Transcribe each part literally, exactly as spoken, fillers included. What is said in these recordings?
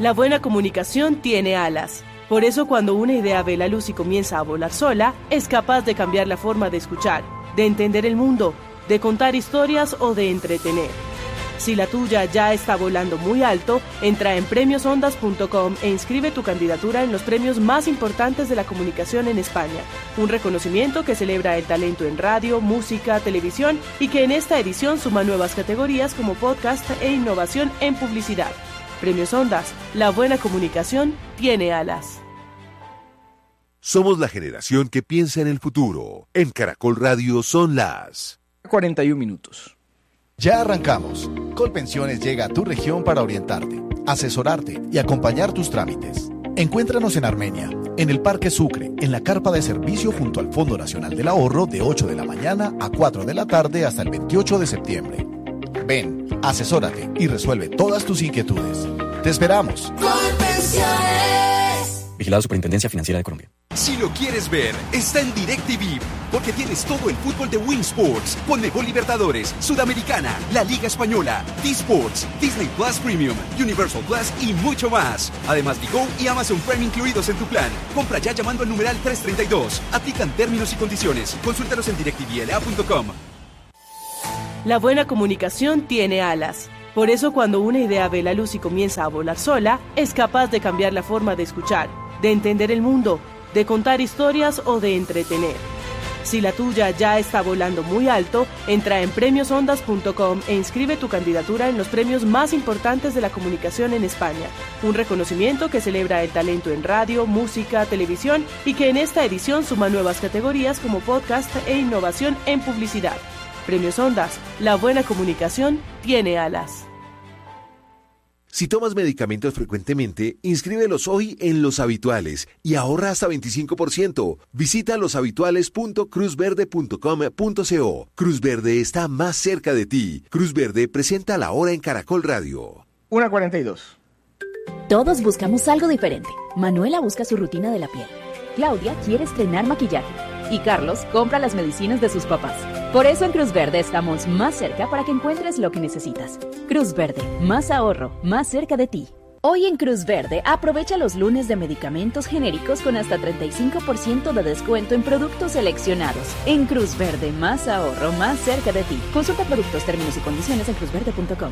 La buena comunicación tiene alas. Por eso cuando una idea ve la luz y comienza a volar sola, es capaz de cambiar la forma de escuchar, de entender el mundo, de contar historias o de entretener. Si la tuya ya está volando muy alto, entra en premios ondas punto com e inscribe tu candidatura en los premios más importantes de la comunicación en España. Un reconocimiento que celebra el talento en radio, música, televisión y que en esta edición suma nuevas categorías como podcast e innovación en publicidad. Premios Ondas, la buena comunicación tiene alas. Somos la generación que piensa en el futuro. En Caracol Radio son las cuarenta y un minutos. Ya arrancamos. Colpensiones llega a tu región para orientarte, asesorarte y acompañar tus trámites. Encuéntranos en Armenia, en el Parque Sucre, en la carpa de servicio junto al Fondo Nacional del Ahorro de ocho de la mañana a cuatro de la tarde hasta el veintiocho de septiembre. Ven, asesórate y resuelve todas tus inquietudes. ¡Te esperamos! Colpensiones. Vigilado Superintendencia Financiera de Colombia. Si lo quieres ver, está en DirecTV, porque tienes todo el fútbol de Win Sports, Conmebol Libertadores, Sudamericana, la Liga Española, D-Sports, Disney Plus Premium, Universal Plus y mucho más. Además, Digo y Amazon Prime incluidos en tu plan. Compra ya llamando al numeral trescientos treinta y dos. Aplican términos y condiciones. Consúltalos en direct t v l a punto com. La buena comunicación tiene alas. Por eso cuando una idea ve la luz y comienza a volar sola, es capaz de cambiar la forma de escuchar, de entender el mundo, de contar historias o de entretener. Si la tuya ya está volando muy alto, entra en premios ondas punto com e inscribe tu candidatura en los premios más importantes de la comunicación en España. Un reconocimiento que celebra el talento en radio, música, televisión y que en esta edición suma nuevas categorías como podcast e innovación en publicidad. Premios Ondas, la buena comunicación tiene alas. Si tomas medicamentos frecuentemente, inscríbelos hoy en Los Habituales y ahorra hasta veinticinco por ciento. Visita loshabituales punto cruz verde punto com punto co. Cruz Verde está más cerca de ti. Cruz Verde presenta La Hora en Caracol Radio. una cuarenta y dos. Todos buscamos algo diferente. Manuela busca su rutina de la piel. Claudia quiere estrenar maquillaje. Y Carlos compra las medicinas de sus papás. Por eso en Cruz Verde estamos más cerca para que encuentres lo que necesitas. Cruz Verde, más ahorro, más cerca de ti. Hoy en Cruz Verde, aprovecha los lunes de medicamentos genéricos con hasta treinta y cinco por ciento de descuento en productos seleccionados. En Cruz Verde, más ahorro, más cerca de ti. Consulta productos, términos y condiciones en cruz verde punto com.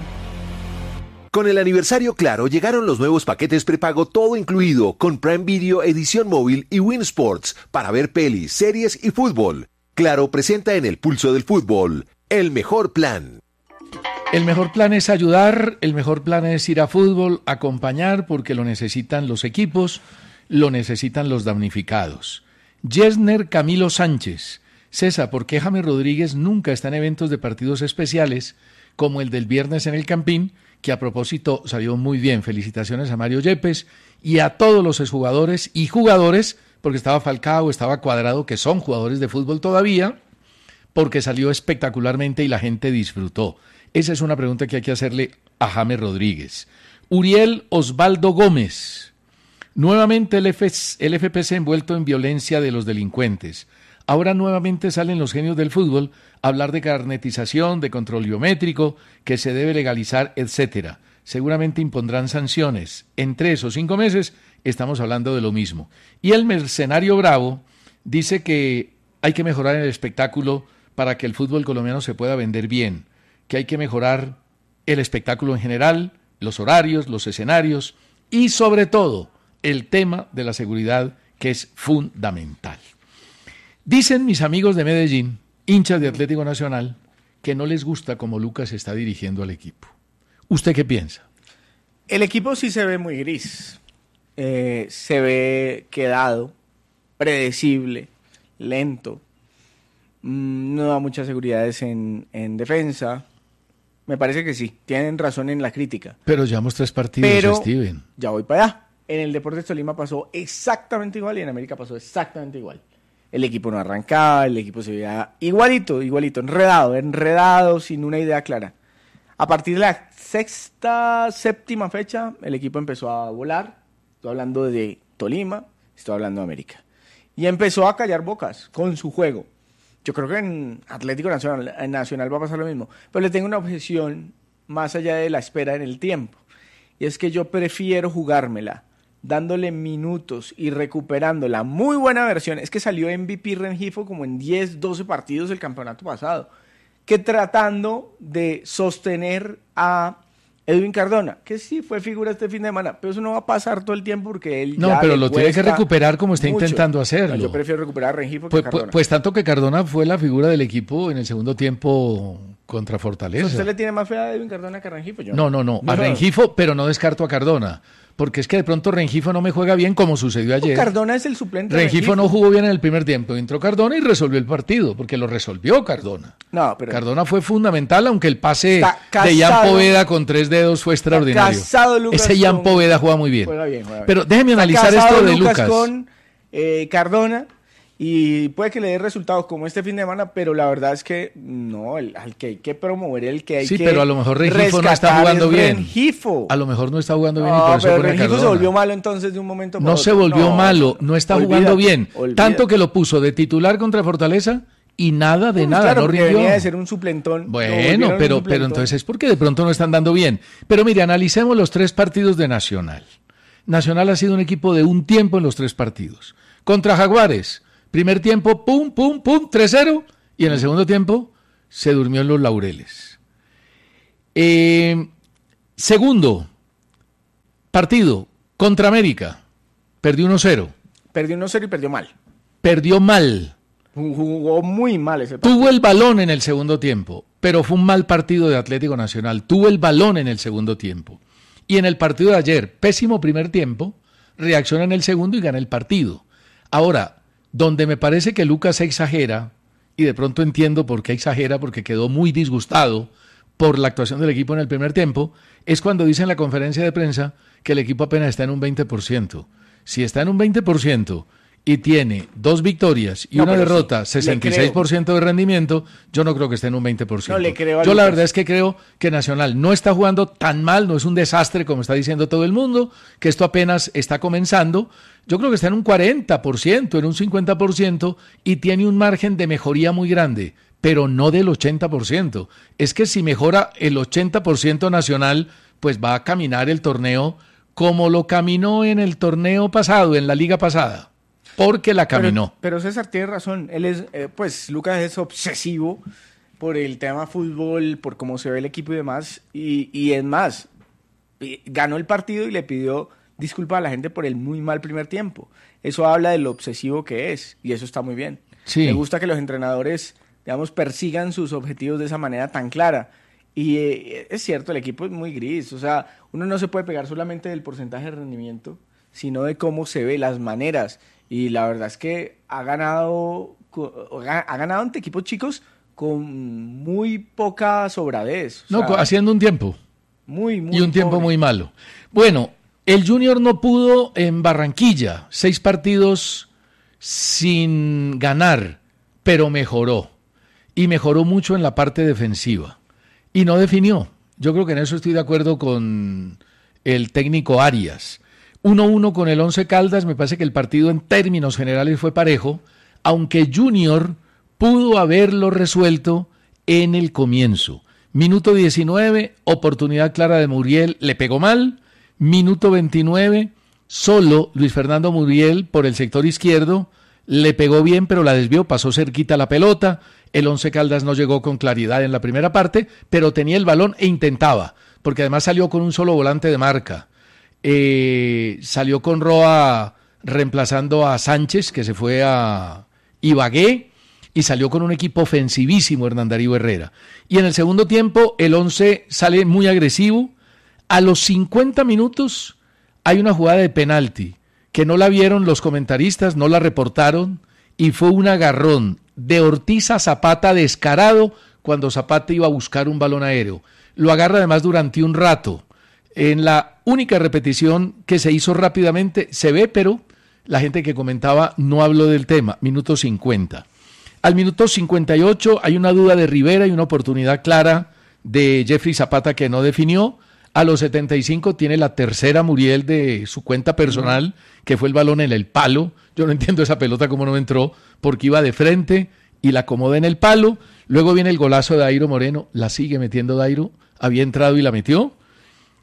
Con el aniversario Claro llegaron los nuevos paquetes prepago todo incluido con Prime Video, edición móvil y Win Sports para ver pelis, series y fútbol. Claro presenta en el pulso del fútbol el mejor plan. El mejor plan es ayudar, el mejor plan es ir a fútbol, acompañar porque lo necesitan los equipos, lo necesitan los damnificados. Yesner Camilo Sánchez. César, ¿por qué James Rodríguez nunca está en eventos de partidos especiales como el del viernes en el Campín? Que a propósito salió muy bien. Felicitaciones a Mario Yepes y a todos los exjugadores y jugadores, porque estaba Falcao, estaba Cuadrado, que son jugadores de fútbol todavía, porque salió espectacularmente y la gente disfrutó. Esa es una pregunta que hay que hacerle a James Rodríguez. Uriel Osvaldo Gómez. Nuevamente el, F- el F P C envuelto en violencia de los delincuentes. Ahora nuevamente salen los genios del fútbol a hablar de carnetización, de control biométrico, que se debe legalizar, etcétera. Seguramente impondrán sanciones. En tres o cinco meses estamos hablando de lo mismo. Y el mercenario Bravo dice que hay que mejorar el espectáculo para que el fútbol colombiano se pueda vender bien, que hay que mejorar el espectáculo en general, los horarios, los escenarios y sobre todo el tema de la seguridad, que es fundamental. Dicen mis amigos de Medellín, hinchas de Atlético Nacional, que no les gusta cómo Lucas está dirigiendo al equipo. ¿Usted qué piensa? El equipo sí se ve muy gris. Eh, se ve quedado, predecible, lento. Mm, no da muchas seguridades en, en defensa. Me parece que sí, tienen razón en la crítica. Pero llevamos tres partidos, Pero Steven. Ya voy para allá. En el Deportes Tolima pasó exactamente igual y en América pasó exactamente igual. El equipo no arrancaba, el equipo se veía igualito, igualito, enredado, enredado, sin una idea clara. A partir de la sexta, séptima fecha, el equipo empezó a volar. Estoy hablando de Tolima, estoy hablando de América. Y empezó a callar bocas con su juego. Yo creo que en Atlético Nacional, en Nacional va a pasar lo mismo. Pero le tengo una objeción más allá de la espera en el tiempo. y es que yo prefiero jugármela dándole minutos y recuperando la muy buena versión. Es que salió M V P Rengifo como en diez, doce partidos del campeonato pasado, que tratando de sostener a Edwin Cardona, que sí fue figura este fin de semana, pero eso no va a pasar todo el tiempo porque él no, ya pero le lo tiene que recuperar como está mucho. intentando hacerlo. No, yo prefiero recuperar a Rengifo que pues, Cardona. Pues, pues tanto que Cardona fue la figura del equipo en el segundo tiempo contra Fortaleza. ¿Usted le tiene más fe a Edwin Cardona que a Rengifo? Yo no, no, no, no, a Rengifo, pero no descarto a Cardona. Porque es que de pronto Rengifo no me juega bien como sucedió ayer. No, Cardona es el suplente. Rengifo, Rengifo no jugó bien en el primer tiempo. Entró Cardona y resolvió el partido, porque lo resolvió Cardona. No, pero Cardona fue fundamental, aunque el pase casado, de Jan Poveda con tres dedos fue extraordinario. Casado, Lucas, ese Jan con... Poveda juega muy bien. Juega bien, juega bien. Pero déjeme analizar casado, esto de Lucas. Lucas. Con eh, Cardona, y puede que le dé resultados como este fin de semana, pero la verdad es que no, el, al que hay que promover, el que hay sí, que pero a lo mejor Rengifo no está jugando bien. Rengifo. A lo mejor no está jugando bien no, y por eso pero pone a Rengifo Cardona. se volvió malo entonces de un momento para No otro. se volvió no, malo, no está olvídate, jugando bien. Olvídate. Tanto que lo puso de titular contra Fortaleza y nada de no, nada, claro, no porque rindió. venía de ser un suplentón. Bueno, pero, un pero entonces es porque de pronto no están dando bien. Pero mire, analicemos los tres partidos de Nacional. Nacional ha sido un equipo de un tiempo en los tres partidos. Contra Jaguares, primer tiempo, pum, pum, pum, tres cero, y en el segundo tiempo se durmió en los laureles. Eh, segundo partido, contra América, perdió uno cero. Perdió uno cero y perdió mal. Perdió mal. Jugó muy mal ese partido. Tuvo el balón en el segundo tiempo, pero fue un mal partido de Atlético Nacional. Tuvo el balón en el segundo tiempo. Y en el partido de ayer, pésimo primer tiempo, reacciona en el segundo y gana el partido. Ahora, donde me parece que Lucas exagera, y de pronto entiendo por qué exagera, porque quedó muy disgustado por la actuación del equipo en el primer tiempo, es cuando dice en la conferencia de prensa que el equipo apenas está en un veinte por ciento. Si está en un veinte por ciento y tiene dos victorias y no, una derrota, sí, sesenta y seis por ciento de rendimiento, yo no creo que esté en un veinte por ciento. No le creo a yo la Lucas. verdad es que creo que Nacional no está jugando tan mal, no es un desastre como está diciendo todo el mundo, que esto apenas está comenzando. Yo creo que está en un cuarenta por ciento, en un cincuenta por ciento y tiene un margen de mejoría muy grande, pero no del ochenta por ciento. Es que si mejora el ochenta por ciento Nacional, pues va a caminar el torneo como lo caminó en el torneo pasado, en la liga pasada. Porque la caminó. Pero, pero César tiene razón. Él es, eh, pues Lucas es obsesivo por el tema fútbol, por cómo se ve el equipo y demás. Y, y es más, ganó el partido y le pidió disculpas a la gente por el muy mal primer tiempo. Eso habla de lo obsesivo que es y eso está muy bien. Sí. Me gusta que los entrenadores, digamos, persigan sus objetivos de esa manera tan clara. Y eh, es cierto, el equipo es muy gris. O sea, uno no se puede pegar solamente del porcentaje de rendimiento, sino de cómo se ve, las maneras. Y la verdad es que ha ganado, ha ganado ante equipos chicos con muy poca sobradez. O no, sea, haciendo un tiempo. Muy, muy Y un tiempo pobre. muy malo. Bueno, el Junior no pudo en Barranquilla. Seis partidos sin ganar, pero mejoró. Y mejoró mucho en la parte defensiva. Y no definió. Yo creo que en eso estoy de acuerdo con el técnico Arias. uno uno con el Once Caldas, me parece que el partido en términos generales fue parejo, aunque Junior pudo haberlo resuelto en el comienzo. Minuto diecinueve, oportunidad clara de Muriel, le pegó mal. Minuto veintinueve, solo Luis Fernando Muriel por el sector izquierdo, le pegó bien pero la desvió, pasó cerquita la pelota. El Once Caldas no llegó con claridad en la primera parte, pero tenía el balón e intentaba, porque además salió con un solo volante de marca. Eh, salió con Roa reemplazando a Sánchez, que se fue a Ibagué, y salió con un equipo ofensivísimo Hernán Darío Herrera. Y en el segundo tiempo el Once sale muy agresivo. A los cincuenta minutos hay una jugada de penalti que no la vieron los comentaristas, no la reportaron, y fue un agarrón de Ortiz a Zapata descarado cuando Zapata iba a buscar un balón aéreo. Lo agarra además durante un rato. En la única repetición que se hizo rápidamente se ve, pero la gente que comentaba no habló del tema. Minuto cincuenta. Al minuto cincuenta y ocho hay una duda de Rivera y una oportunidad clara de Jeffrey Zapata que no definió. A los setenta y cinco tiene la tercera Muriel de su cuenta personal, que fue el balón en el palo. Yo no entiendo esa pelota cómo no entró, porque iba de frente y la acomoda en el palo. Luego viene el golazo de Dairo Moreno, la sigue metiendo Dairo, había entrado y la metió.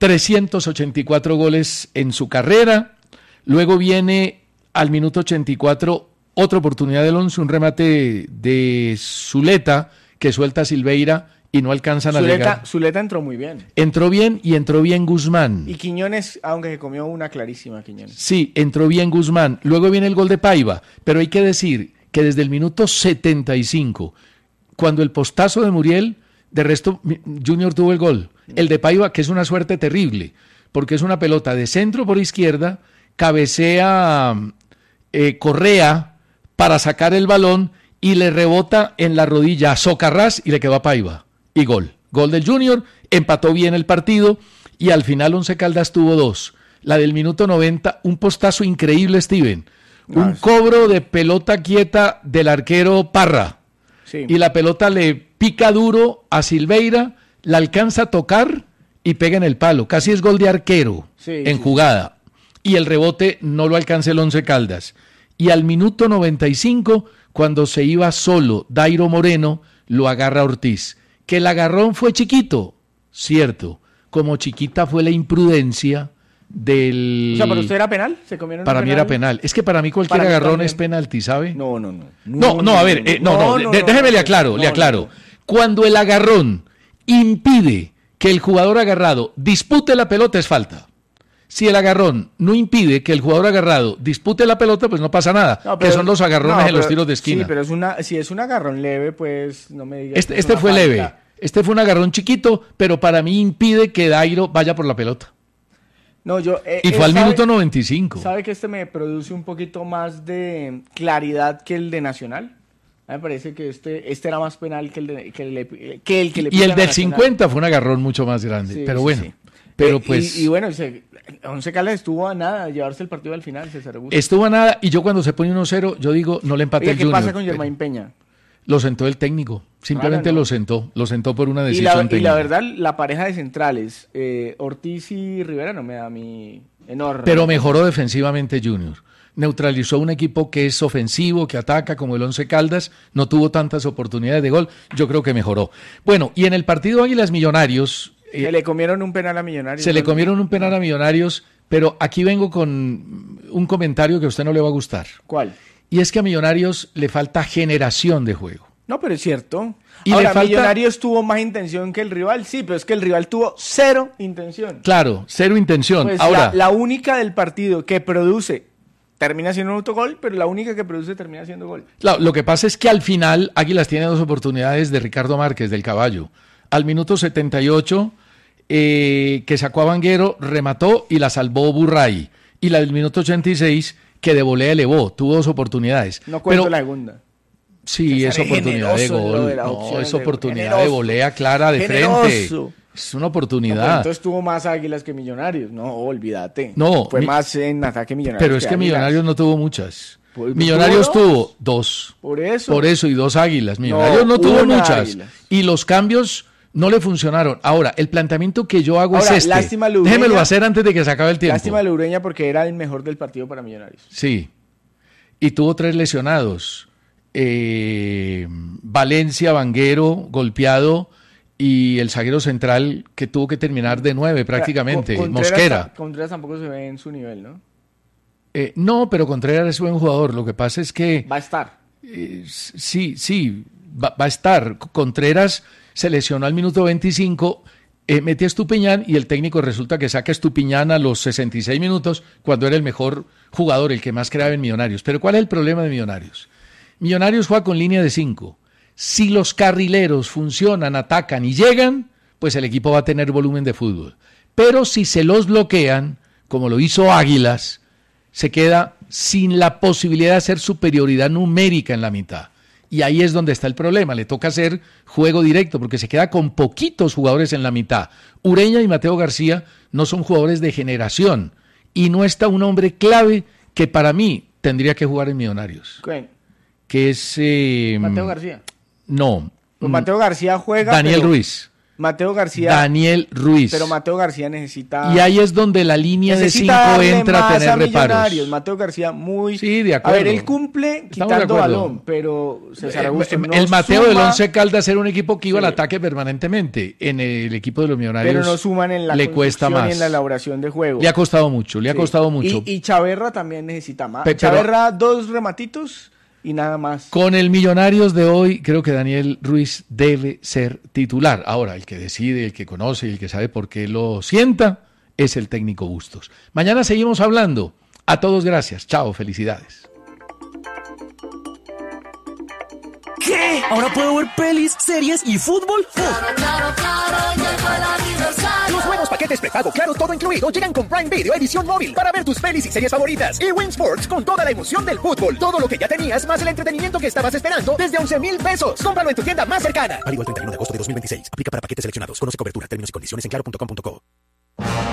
trescientos ochenta y cuatro goles en su carrera. Luego viene al minuto ochenta y cuatro otra oportunidad del once, un remate de Zuleta que suelta a Silveira y no alcanzan Zuleta, a llegar. Zuleta entró muy bien. Entró bien y entró bien Guzmán. Y Quiñones, aunque se comió una clarísima, Quiñones. Sí, entró bien Guzmán. Luego viene el gol de Paiva, pero hay que decir que desde el minuto setenta y cinco, cuando el postazo de Muriel, de resto Junior tuvo el gol. El de Paiva, que es una suerte terrible, porque es una pelota de centro por izquierda, cabecea eh, Correa para sacar el balón y le rebota en la rodilla a Socarrás y le quedó a Paiva. Y gol. Gol del Junior, empató bien el partido y al final Once Caldas tuvo dos. La del minuto noventa, un postazo increíble, Steven. Un Ah, sí. cobro de pelota quieta del arquero Parra. Sí. Y la pelota le pica duro a Silveira, la alcanza a tocar y pega en el palo. Casi es gol de arquero Sí, en sí, jugada. Y el rebote no lo alcanza el Once Caldas. Y al minuto noventa y cinco, cuando se iba solo Dairo Moreno, lo agarra Ortiz. Que el agarrón fue chiquito, cierto. Como chiquita fue la imprudencia del... O sea, ¿para usted era penal? ¿Se comieron un Para mí penal? era penal. Es que para mí cualquier Para mí agarrón también. es penalti, ¿sabe? No, no, no. No, no, a ver, eh, no, no, de- déjeme le aclaro, no, le no, aclaro. no. Cuando el agarrón impide que el jugador agarrado dispute la pelota, es falta. Si el agarrón no impide que el jugador agarrado dispute la pelota, pues no pasa nada, No, que son los agarrones no, en los pero- tiros de esquina. Sí, pero es una, si es un agarrón leve, pues no me digas. este que es este una fue falta. leve, este fue un agarrón chiquito, pero para mí impide que Dairo vaya por la pelota. No, yo. eh, Y eh, fue al sabe- minuto noventa y cinco. ¿Sabe que este me produce un poquito más de claridad que el de Nacional? A mí me parece que este, este era más penal que el, de, que el, de- que el que le Y el pitan a del Nacional. cincuenta fue un agarrón mucho más grande, Sí, pero sí, bueno. sí. Pero Eh, pues... Y, y bueno, se, Once Caldas estuvo a nada de llevarse el partido al final, César Augusto. Estuvo a nada, y yo cuando se pone uno cero, yo digo, no le empate Oiga, el ¿qué Junior. pasa con pero Germain Peña? Lo sentó el técnico, simplemente Claro, ¿no? lo sentó, lo sentó por una Y decisión la, y técnica. la verdad, la pareja de centrales, eh, Ortiz y Rivera, no me da a mí enorme. Pero mejoró defensivamente Junior. Neutralizó un equipo que es ofensivo, que ataca, como el Once Caldas, no tuvo tantas oportunidades de gol, yo creo que mejoró. Bueno, y en el partido Águilas Millonarios, Se eh, le comieron un penal a Millonarios. se le ¿no? comieron un penal a Millonarios, pero aquí vengo con un comentario que a usted no le va a gustar. ¿Cuál? Y es que a Millonarios le falta generación de juego. No, pero es cierto. Y Ahora, le falta- Millonarios tuvo más intención que el rival, sí, pero es que el rival tuvo cero intención. Claro, cero intención. Pues Ahora, la, la única del partido que produce termina siendo un autogol, pero la única que produce termina siendo gol. Claro, lo que pasa es que al final Águilas tiene dos oportunidades de Ricardo Márquez, del Caballo. Al minuto setenta y ocho, eh, que sacó a Vanguero, remató y la salvó Burray. Y la del minuto ochenta y seis, que de volea elevó, tuvo dos oportunidades. No cuento Pero, la segunda. sí, César es es oportunidad de generoso en lo gol. de las No, opciones es de- oportunidad de generoso. volea clara de Generoso. frente. Es una No, pero oportunidad. entonces tuvo más Águilas que Millonarios. No, olvídate. No, Fue mi- más en ataque Millonarios. Pero es que Águilas. Millonarios no tuvo muchas. Pues, Millonarios ¿tuvo dos? tuvo dos. Por eso. Por eso, y dos águilas. Millonarios no, No, tuvo una muchas. Águilas. Y los cambios no le funcionaron. Ahora, el planteamiento que yo hago Ahora, es este. lástima lo Ureña. Déjemelo hacer antes de que se acabe el tiempo. Lástima de Ureña porque era el mejor del partido para Millonarios. Sí. Y tuvo tres lesionados. Eh, Valencia, Vanguero, golpeado. Y el zaguero central que tuvo que terminar de nueve prácticamente. Con- Contreras Mosquera. ta- Contreras tampoco se ve en su nivel, ¿no? Eh, no, pero Contreras es buen jugador. Lo que pasa es que... Va a estar. Eh, sí, sí, va, va a estar. Contreras se lesionó al minuto veinticinco, eh, metió a Estupiñán y el técnico resulta que saca a Estupiñán a los sesenta y seis minutos cuando era el mejor jugador, el que más creaba en Millonarios. Pero ¿cuál es el problema de Millonarios? Millonarios juega con línea de cinco. Si los carrileros funcionan, atacan y llegan, pues el equipo va a tener volumen de fútbol. Pero si se los bloquean, como lo hizo Águilas, se queda sin la posibilidad de hacer superioridad numérica en la mitad. Y ahí es donde está el problema. Le toca hacer juego directo porque se queda con poquitos jugadores en la mitad. Ureña y Mateo García no son jugadores de generación. Y no está un hombre clave que para mí tendría que jugar en Millonarios. ¿Quién? Que es... eh, Mateo García. No. Pues Mateo García juega. Daniel pero- Ruiz. Mateo García. Daniel Ruiz. Pero Mateo García necesita... Y ahí es donde la línea de cinco entra a tener reparos. Mateo García muy... Sí, de acuerdo. A ver, él cumple quitando balón, pero César Augusto eh, no El Mateo suma... del Once Caldas era un equipo que iba sí. al ataque permanentemente. En el equipo de los Millonarios pero no suman en la le cuesta más. Y en la elaboración de juego. Le ha costado mucho, le sí. ha costado mucho. Y, y Chaverra también necesita más. Pe- Chaverra, dos rematitos... y nada más. Con el Millonarios de hoy, creo que Daniel Ruiz debe ser titular. Ahora, el que decide, el que conoce y el que sabe por qué lo sienta es el técnico Bustos. Mañana seguimos hablando. A todos gracias. Chao, felicidades. ¿Qué? ¿Ahora puedo ver pelis, series y fútbol? Claro, claro, claro, llegó el aniversario. Los nuevos paquetes prepago Claro Todo Incluido llegan con Prime Video edición móvil para ver tus pelis y series favoritas. Y Win Sports con toda la emoción del fútbol. Todo lo que ya tenías más el entretenimiento que estabas esperando desde once mil pesos. Cómpralo en tu tienda más cercana. Válido el treinta y uno de agosto de dos mil veintiséis. Aplica para paquetes seleccionados. Conoce cobertura, términos y condiciones en claro punto com punto co.